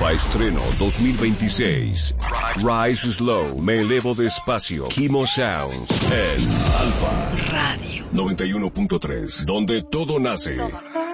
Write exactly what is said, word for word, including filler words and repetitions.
Alfa Estreno dos mil veintiséis. Rise Slow, me elevo despacio. Kimo Sounds en Alfa Radio noventa y uno punto tres, donde todo nace.